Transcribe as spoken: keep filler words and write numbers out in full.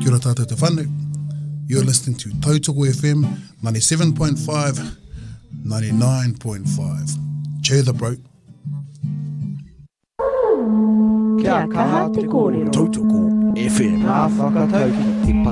Kia ora tātou te whanu. You're listening to Tautoko F M ninety-seven point five, ninety-nine point five. Cheer the bro. Kia kaha te kōrero. Tautoko F M. Nā whakatau ki te